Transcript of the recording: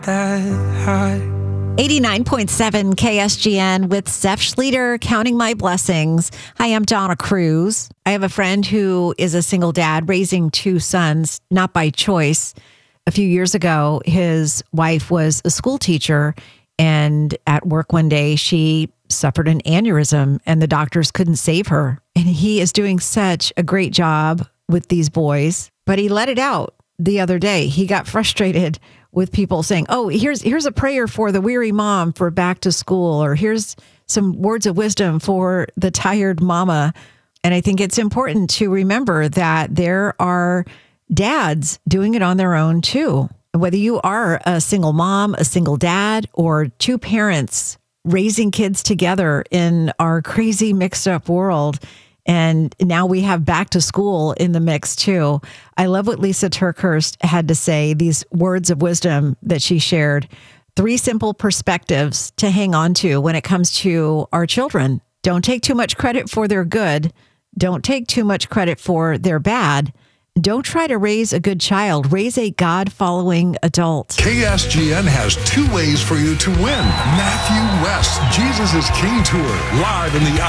that high. 89.7 KSGN with Zeph Schlueter, Counting My Blessings. Hi, I'm Donna Cruz. I have a friend who is a single dad raising two sons, not by choice. A few years ago, his wife was a school teacher, and at work one day, she suffered an aneurysm and the doctors couldn't save her. And he is doing such a great job with these boys, but he let it out the other day. He got frustrated with people saying, oh, here's a prayer for the weary mom for back to school, or here's some words of wisdom for the tired mama. And I think it's important to remember that there are dads doing it on their own too. Whether you are a single mom, a single dad, or two parents raising kids together in our crazy mixed up world. And now we have back to school in the mix too. I love what Lisa Turkhurst had to say, these words of wisdom that she shared. 3 simple perspectives to hang on to when it comes to our children. Don't take too much credit for their good. Don't take too much credit for their bad. Don't try to raise a good child. Raise a God-following adult. KSGN has 2 ways for you to win. Matthew West, Jesus is King Tour, live in the